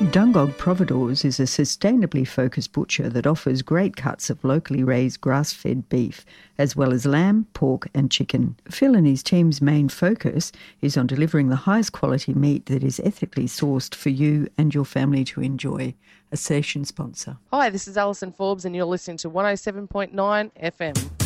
Dungog Providores is a sustainably focused butcher that offers great cuts of locally raised grass-fed beef, as well as lamb, pork and chicken. Phil and his team's main focus is on delivering the highest quality meat that is ethically sourced for you and your family to enjoy. A session sponsor. Hi, this is Alison Forbes and you're listening to 107.9 FM.